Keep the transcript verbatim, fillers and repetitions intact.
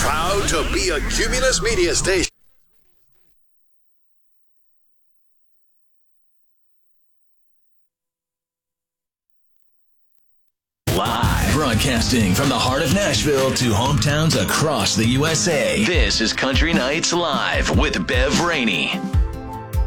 Proud to be a Cumulus Media station. Live, broadcasting from the heart of Nashville to hometowns across the U S A. This is Country Nights Live with Bev Rainey.